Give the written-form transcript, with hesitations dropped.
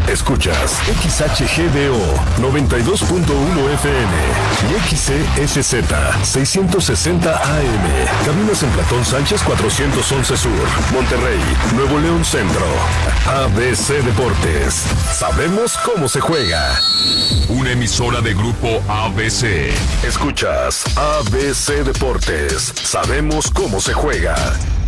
Escuchas XHGDO 92.1 FM y XCSZ 660 AM. Caminos en Platón Sánchez 411 Sur, Monterrey, Nuevo León Centro. ABC Deportes. Sabemos cómo se juega. Una emisora de Grupo ABC. Escuchas ABC Deportes. Sabemos cómo se juega.